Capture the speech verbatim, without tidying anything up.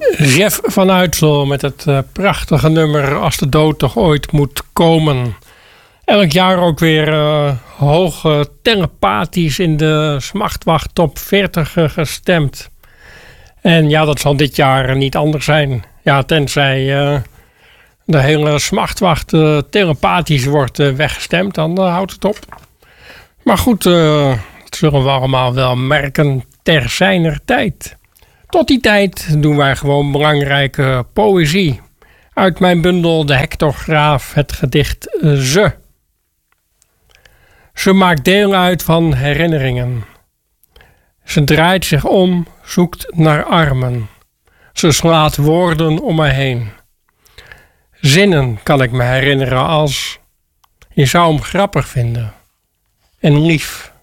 Jeff van Uitsel met het uh, prachtige nummer Als de dood toch ooit moet komen. Elk jaar ook weer uh, hoog uh, telepathisch in de Smachtwacht top veertig uh, gestemd. En ja, dat zal dit jaar niet anders zijn. Ja, tenzij uh, de hele Smachtwacht uh, telepathisch wordt uh, weggestemd, dan uh, houdt het op. Maar goed, uh, dat zullen we allemaal wel merken ter zijner tijd. Tot die tijd doen wij gewoon belangrijke poëzie. Uit mijn bundel De Hectograaf, het gedicht Ze. Ze maakt deel uit van herinneringen. Ze draait zich om, zoekt naar armen. Ze slaat woorden om me heen. Zinnen kan ik me herinneren als: je zou hem grappig vinden en lief.